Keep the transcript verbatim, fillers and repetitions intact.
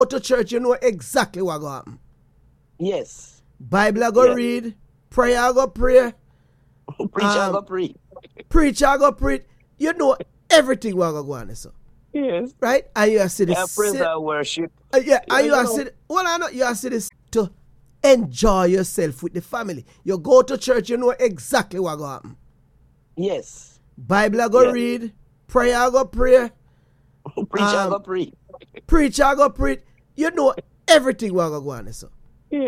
go to church, you know exactly what going to happen. Yes. Bible I go Yeah. read, prayer I go pray, Preacher Um, go preach. preacher I go preach. You know everything what go on. So, Yes. right? And you are see the Yeah, praise si- and worship. uh, yeah, Yeah, and you you are know. see the, well, I know you are see this to enjoy yourself with the family. You go to church, you know exactly what go happen. Yes. Bible I go Yeah. read, prayer I go pray, Preacher Um, go preach. preacher I go preach. You know everything what go on. So,